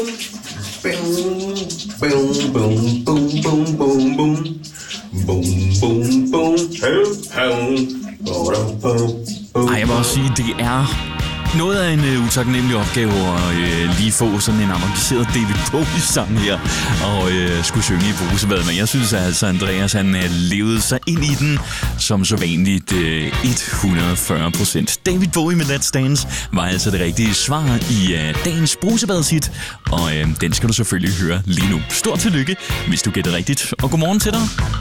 Boom, boom, boom, boom, boom, boom. Boom, boom, boom. Ej, jeg vil også sige, det er noget af en utaknemmelig opgave at lige få sådan en amerikaniseret David Bowie-sang her og skulle synge i brusebad. Men jeg synes altså, Andreas han levede sig ind i den som så vanligt 140%. David Bowie med Let's Dance var altså det rigtige svar i dagens brusebadshit, og den skal du selvfølgelig høre lige nu. Stort tillykke, hvis du gætter rigtigt, og godmorgen til dig.